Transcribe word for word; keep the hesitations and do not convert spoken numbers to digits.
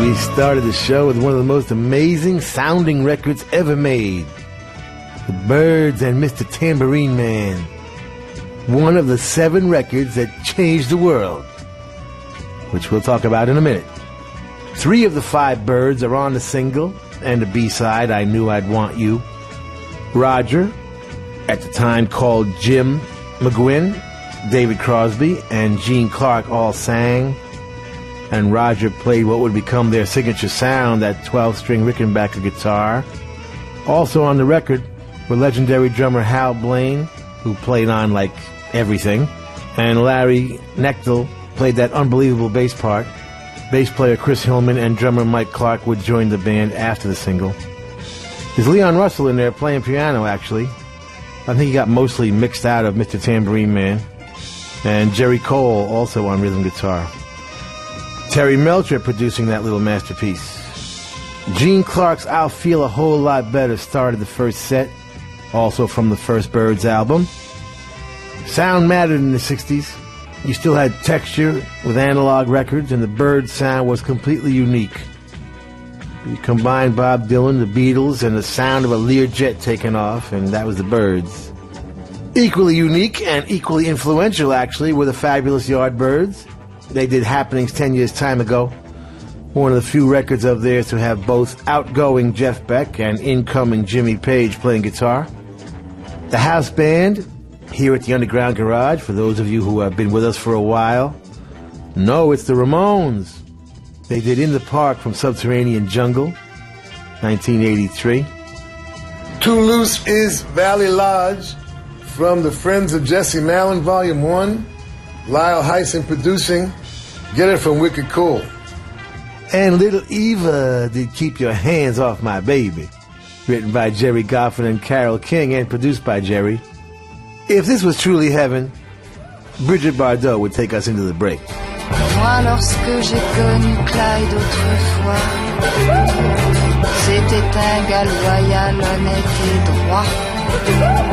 They started the show with one of the most amazing sounding records ever made. The Byrds and Mister Tambourine Man. One of the seven records that changed the world, which we'll talk about in a minute. Three of the five Byrds are on the single and the B-side, I Knew I'd Want You. Roger, at the time called Jim McGuinn, David Crosby, and Gene Clark all sang, and Roger played what would become their signature sound, that twelve-string Rickenbacker guitar. Also on the record were legendary drummer Hal Blaine, who played on like everything, and Larry Knechtel played that unbelievable bass part. Bass player Chris Hillman and drummer Mike Clark would join the band after the single. There's Leon Russell in there playing piano, actually. I think he got mostly mixed out of Mister Tambourine Man. And Jerry Cole also on rhythm guitar. Terry Melcher producing that little masterpiece. Gene Clark's I'll Feel a Whole Lot Better started the first set, also from the first Byrds album. Sound mattered in the sixties. You still had texture with analog records, and the Byrds sound was completely unique. You combined Bob Dylan, the Beatles, and the sound of a Learjet taking off, and that was the Byrds. Equally unique and equally influential, actually, were the Fabulous Yardbirds. They did Happenings ten years time ago. One of the few records of theirs to have both outgoing Jeff Beck and incoming Jimmy Page playing guitar. The house band, here at the Underground Garage, for those of you who have been with us for a while. No, it's the Ramones. They did In the Park from Subterranean Jungle, nineteen eighty-three. Too Loose is Valley Lodge from the Friends of Jesse Malin, Volume one. Lyle Hyson producing. Get It from Wicked Cool. And Little Eva did Keep Your Hands Off My Baby, written by Jerry Goffin and Carole King and produced by Jerry. If this was truly heaven, Bridget Bardot would take us into the break. Moi, lorsque j'ai connu Clyde autrefois, c'était un gars loyal, honnête et droit.